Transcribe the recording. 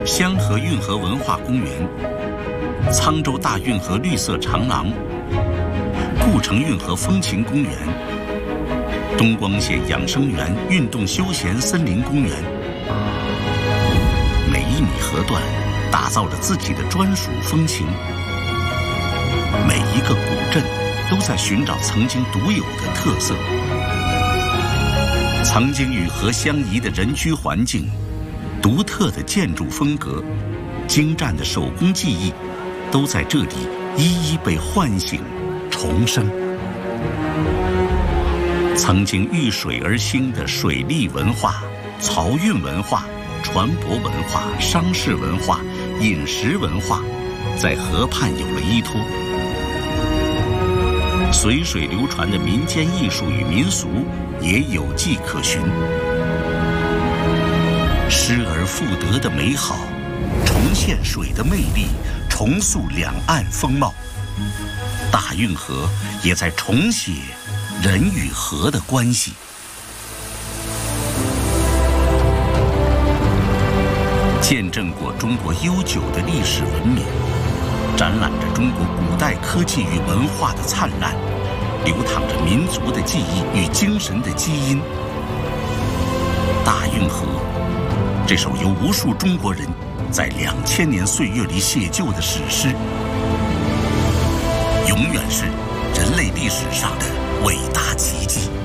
香河运河文化公园、沧州大运河绿色长廊、故城运河风情公园、东光县养生园运动休闲森林公园，每一米河段打造着自己的专属风情，每一个古镇都在寻找曾经独有的特色。曾经与河相宜的人居环境，独特的建筑风格，精湛的手工技艺，都在这里一一被唤醒、重生。曾经遇水而兴的水利文化、漕运文化、船舶文化、商事文化、饮食文化，在河畔有了依托。随水流传的民间艺术与民俗也有迹可循。失而复得的美好，重现水的魅力，重塑两岸风貌。大运河也在重写人与河的关系。见证过中国悠久的历史文明，展览着中国古代科技与文化的灿烂，流淌着民族的记忆与精神的基因。大运河，这首由无数中国人在2000年岁月里写就的史诗，永远是人类历史上的伟大奇迹。